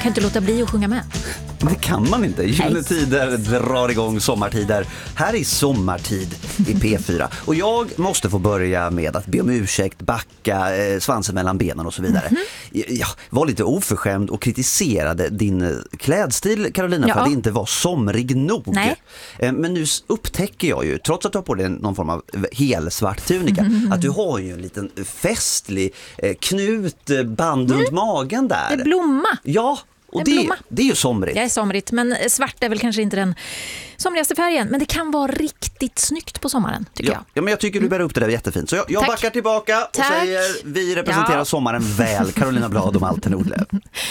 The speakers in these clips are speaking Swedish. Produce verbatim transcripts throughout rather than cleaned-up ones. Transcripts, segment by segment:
kan inte låta bli att sjunga med. Det kan man inte. Juletider drar igång sommartider. Här är sommartid i P fyra. Och jag måste få börja med att be om ursäkt, backa, eh, svansen mellan benen och så vidare. Mm-hmm. Jag var lite oförskämd och kritiserade din klädstil, Carolina, ja. för att det inte var somrig nog. Nej. Eh, men nu upptäcker jag ju, trots att du har på dig någon form av hel svart tunika, mm-hmm. att du har ju en liten festlig eh, knutband mm. runt magen där. Det är blomma. Ja. Och det, det är ju somrigt. Det är somrigt, men svart är väl kanske inte den somrigaste färgen. Men det kan vara riktigt snyggt på sommaren, tycker ja. jag. Ja, men jag tycker du bär upp det där jättefint. Så jag, jag backar tillbaka och Tack. säger vi representerar ja. sommaren väl. Carolina Blad och Malte Nordlöf.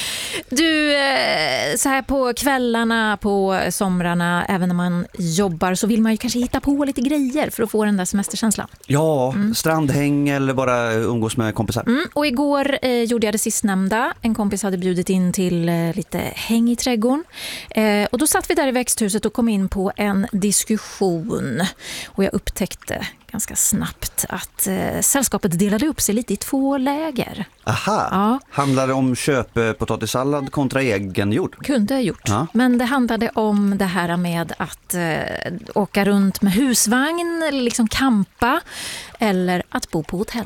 Du, så här på kvällarna, på somrarna, även när man jobbar, så vill man ju kanske hitta på lite grejer för att få den där semesterkänslan. Ja, mm. strandhäng eller bara umgås med kompisar. Mm. Och igår eh, gjorde jag det sistnämnda. En kompis hade bjudit in till eh, lite häng i trädgården. Eh, och då satt vi där i växthuset och kom in på en diskussion. Och jag upptäckte ganska snabbt att eh, sällskapet delade upp sig lite i två läger. Aha, ja. Handlar det om köppotatissallad kontra egen jord? Kunde ha gjort, ja. Men det handlade om det här med att eh, åka runt med husvagn, eller liksom campa, eller att bo på hotell.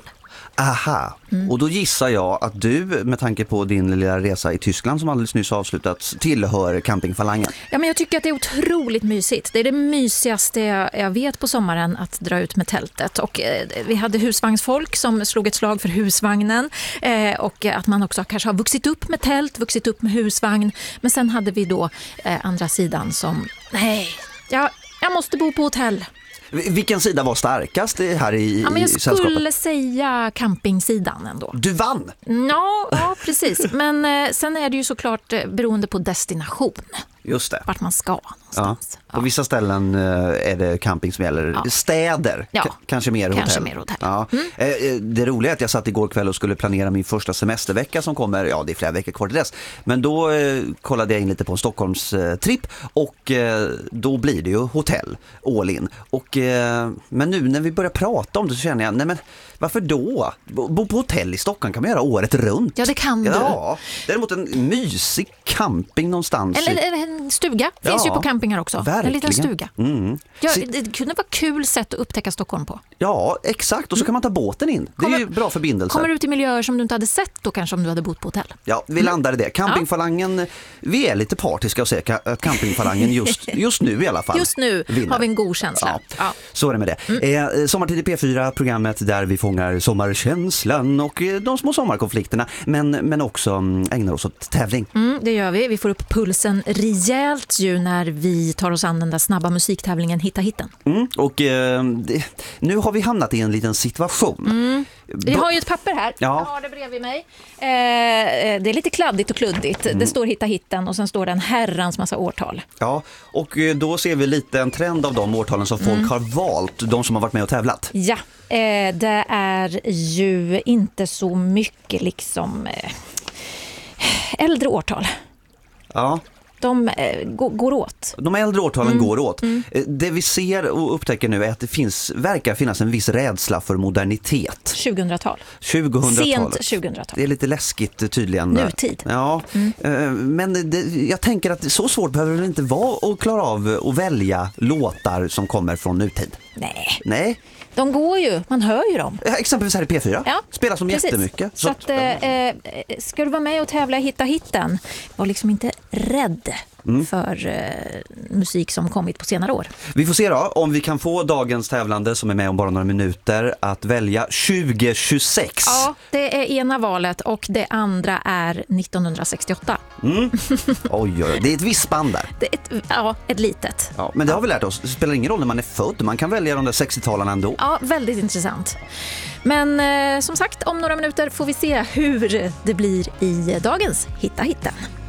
Aha, mm. och då gissar jag att du, med tanke på din lilla resa i Tyskland som alldeles nyss avslutats, tillhör campingfalangen. Ja, men jag tycker att det är otroligt mysigt. Det är det mysigaste jag, jag vet på sommaren, att dra ut med tältet. Och eh, vi hade husvagnsfolk som slog ett slag för husvagnen. Eh, och att man också kanske har vuxit upp med tält, vuxit upp med husvagn. Men sen hade vi då eh, andra sidan som, nej, jag, jag måste bo på hotell. Vilken sida var starkast här i, ja, men jag i sällskapet? Jag skulle säga campingsidan ändå. Du vann! Ja, ja precis. Men eh, sen är det ju såklart eh, beroende på destination. Just det. Vart man ska någonstans. Ja. På ja. vissa ställen eh, är det camping som gäller. Ja. Städer, ja. K- kanske mer hotell. Kanske mer hotell. Ja. Mm. Eh, det roliga är att jag satt igår kväll och skulle planera min första semestervecka som kommer, ja det är flera veckor kvar till dess. Men då eh, kollade jag in lite på en Stockholms eh, tripp och eh, då blir det ju hotell, all in. Och, eh, men nu när vi börjar prata om det så känner jag, nej men varför då? Bo på hotell i Stockholm kan man göra året runt. Ja, det kan du. Ja, däremot en mysig camping någonstans. Eller, eller en stuga. Finns ja, ju på campingar också. Verkligen. En liten stuga. Mm. Ja, det kunde vara kul sätt att upptäcka Stockholm på. Ja, exakt. Och så kan man ta båten in. Det kommer, är ju bra förbindelser. Kommer du ut i miljöer som du inte hade sett då kanske om du hade bott på hotell? Ja, vi landar i det. Campingfalangen, ja. vi är lite partiska och säga att campingfalangen just, just nu i alla fall. Just nu vinner. Har vi en god känsla. Ja, ja. Så är det med det. Mm. Eh, Sommartid i P fyra, programmet där vi fångar sommarkänslan och de små sommarkonflikterna. Men, men också ägnar oss åt tävling. Mm, det gör vi. Vi får upp pulsen rejält ju när vi tar oss an den där snabba musiktävlingen Hitta hitten. Mm, och eh, det, nu har vi hamnat i en liten situation. Mm. Vi har ju ett papper här. Ja. Jag har det bredvid mig. Eh, det är lite kladdigt och kluddigt. Mm. Det står Hitta hitten och sen står det en herrans massa årtal. Ja, och då ser vi lite en trend av de årtalen som folk mm. har valt, de som har varit med och tävlat. Ja, eh, det är ju inte så mycket liksom eh, äldre årtal. Ja. De eh, går åt. De äldre årtalen mm. går åt. Mm. Det vi ser och upptäcker nu är att det finns, verkar finnas en viss rädsla för modernitet. tjugohundratal. tjugohundratalet. Sent tjugohundratal. Det är lite läskigt tydligen. Nutid. Ja, mm. men det, jag tänker att så svårt behöver det inte vara att klara av att välja låtar som kommer från nutid. Nej. Nej. De går ju, man hör ju dem. Ja, exempelvis här i P fyra. Ja, spelar som precis. Jättemycket. Så, så att, eh, ska du vara med och tävla i Hitta hitten, var liksom inte rädd mm. för eh, musik som kommit på senare år. Vi får se då om vi kan få dagens tävlande som är med om bara några minuter att välja tjugo tjugosex. Ja, det är ena valet och det andra är nittonhundrasextioåtta. Mm. Oj, oj, det är ett visst spann där. Det är ett, ja, ett litet. Ja, men det har vi lärt oss. Det spelar ingen roll när man är född. Man kan välja de där sextiotalarna ändå. Ja, väldigt intressant. Men eh, som sagt, om några minuter får vi se hur det blir i dagens Hitta hitten.